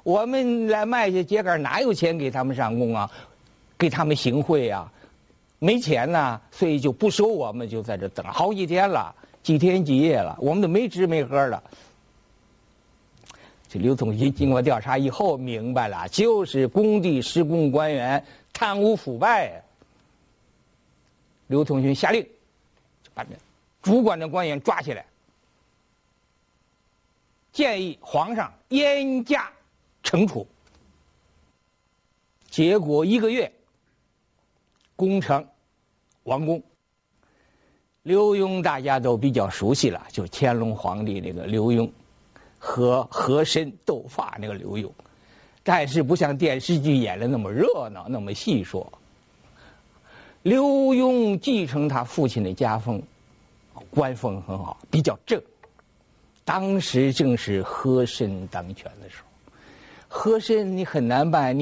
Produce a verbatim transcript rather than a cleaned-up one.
我们来卖些秸秆，哪有钱给他们上供啊？给他们行贿啊？没钱呐，所以就不收，我们就在这等好几天了，几天几夜了，我们都没吃没喝了。这刘从勋经过调查以后明白了，就是工地施工官员贪污腐败。刘从勋下令，就把这主管的官员抓起来，建议皇上严加惩处。结果一个月，工程完工。刘墉大家都比较熟悉了，就乾隆皇帝那个刘墉和和珅斗法那个刘墉，但是不像电视剧演的那么热闹，那么细说。刘墉继承他父亲的家风，官风很好，比较正。当时正是和珅当权的时候，和珅你很难办。